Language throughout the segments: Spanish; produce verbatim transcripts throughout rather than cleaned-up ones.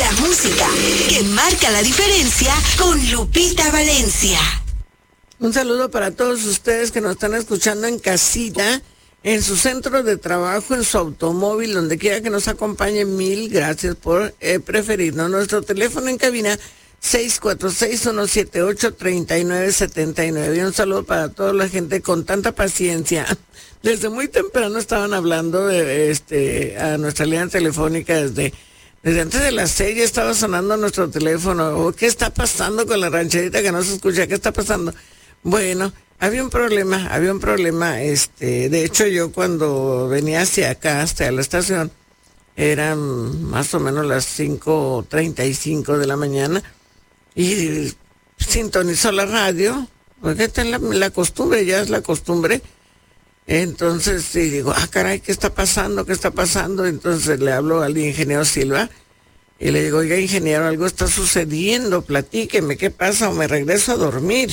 La música que marca la diferencia con Lupita Valencia. Un saludo para todos ustedes que nos están escuchando en casita, en su centro de trabajo, en su automóvil, donde quiera que nos acompañen. Mil gracias por eh, preferirnos. Nuestro teléfono en cabina seis cuatro seis, uno siete ocho, tres nueve siete nueve. Y un saludo para toda la gente con tanta paciencia. Desde muy temprano estaban hablando de este a nuestra línea telefónica desde, desde antes de las seis ya estaba sonando nuestro teléfono. Oh, ¿qué está pasando con la rancherita que no se escucha? ¿Qué está pasando? Bueno, había un problema, había un problema, este, de hecho yo cuando venía hacia acá, hasta la estación, eran más o menos las cinco treinta y cinco de la mañana, y sintonizó la radio, porque esta es la, la costumbre, ya es la costumbre. Entonces, sí, digo, ah, caray, ¿qué está pasando? ¿Qué está pasando? Entonces le hablo al ingeniero Silva y le digo, oiga, ingeniero, algo está sucediendo, platíqueme, ¿qué pasa? O me regreso a dormir.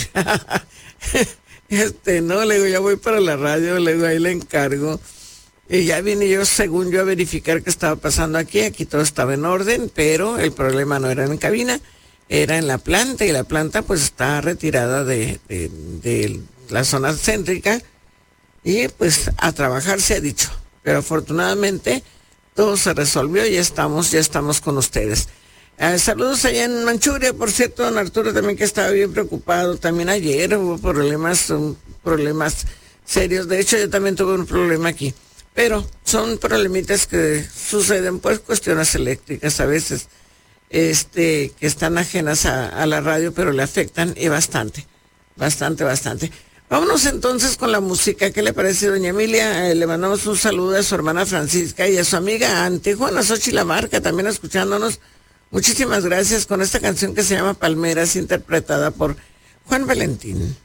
este, no, le digo, ya voy para la radio, le digo, ahí le encargo. Y ya vine yo, según yo, a verificar qué estaba pasando aquí. Aquí todo estaba en orden, pero el problema no era en cabina, era en la planta, y la planta pues está retirada de, de, de la zona céntrica. Y pues a trabajar se ha dicho, pero afortunadamente todo se resolvió y ya estamos, ya estamos con ustedes. Eh, saludos allá en Manchuria, por cierto, don Arturo también, que estaba bien preocupado. También ayer hubo problemas, um, problemas serios. De hecho, yo también tuve un problema aquí, pero son problemitas que suceden, pues cuestiones eléctricas a veces, este, que están ajenas a, a la radio, pero le afectan y bastante, bastante, bastante. Vámonos entonces con la música. ¿Qué le parece, doña Emilia? Eh, le mandamos un saludo a su hermana Francisca y a su amiga Antijuana Xochitl Lamarca, también escuchándonos. Muchísimas gracias con esta canción que se llama Palmeras, interpretada por Juan Valentín.